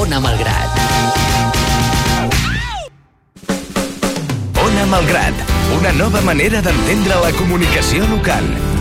Ona Malgrat. Ona Malgrat, una nova manera d'entendre la comunicació local.